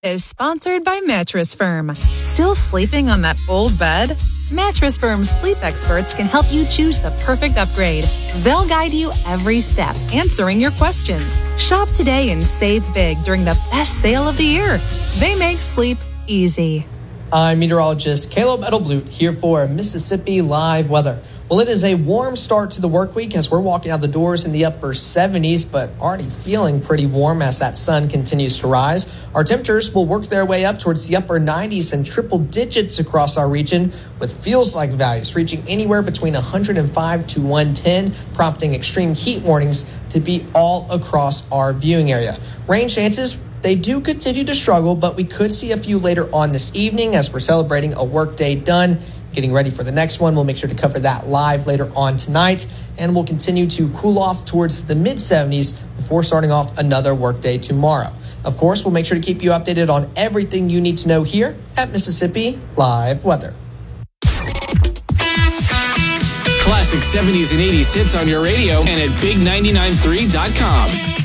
is sponsored by Mattress Firm. Still sleeping on that old bed? Mattress Firm's sleep experts can help you choose the perfect upgrade. They'll guide you every step, answering your questions. Shop today and save big during the best sale of the year. They make sleep easy. I'm meteorologist Caleb Edelblut here for Mississippi Live Weather. Well, it is a warm start to the work week as we're walking out the doors in the upper 70s, but already feeling pretty warm as that sun continues to rise. Our temperatures will work their way up towards the upper 90s and triple digits across our region, with feels-like values reaching anywhere between 105 to 110, prompting extreme heat warnings to be all across our viewing area. Rain chances, they do continue to struggle, but we could see a few later on this evening as we're celebrating a workday done. Getting ready for the next one. We'll make sure to cover that live later on tonight, and we'll continue to cool off towards the mid-70s before starting off another workday tomorrow. Of course, we'll make sure to keep you updated on everything you need to know here at Mississippi Live Weather. Classic 70s and 80s hits on your radio and at Big993.com.